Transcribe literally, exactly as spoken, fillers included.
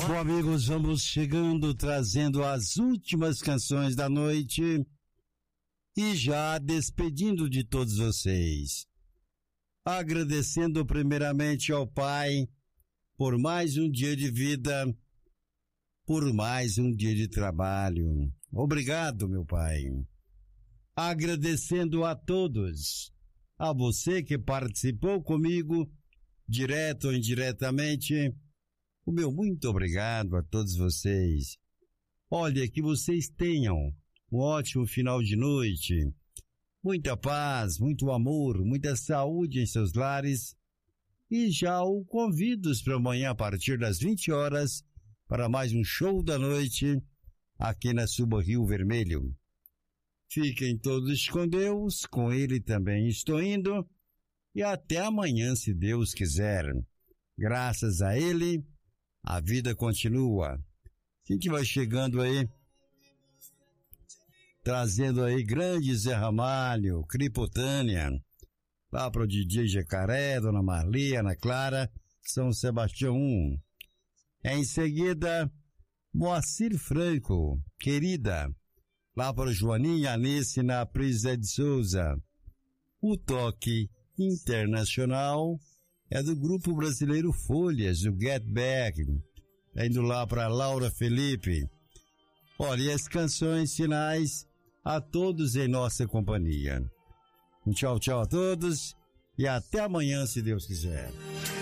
Bom, amigos, vamos chegando, trazendo as últimas canções da noite e já despedindo de todos vocês. Agradecendo primeiramente ao Pai por mais um dia de vida, por mais um dia de trabalho. Obrigado, meu Pai. Agradecendo a todos, a você que participou comigo, direto ou indiretamente, o meu muito obrigado a todos vocês. Olha, que vocês tenham um ótimo final de noite, muita paz, muito amor, muita saúde em seus lares, e já o convido para amanhã a partir das vinte horas para mais um show da noite aqui na Suba Rio Vermelho. Fiquem todos com Deus, com Ele também estou indo, e até amanhã, se Deus quiser. Graças a Ele, a vida continua. A gente vai chegando aí, trazendo aí grande Zé Ramalho, Cripotânia, lá pro D J Jacaré, Dona Marli, Ana Clara, São Sebastião um. Em seguida, Moacir Franco, Querida, lá para Joaninha Anice na Prisa de Souza. O toque internacional é do grupo brasileiro Folhas, do Get Back, indo lá para Laura Felipe. Olha, e as canções finais a todos em nossa companhia. Um tchau, tchau a todos e até amanhã, se Deus quiser.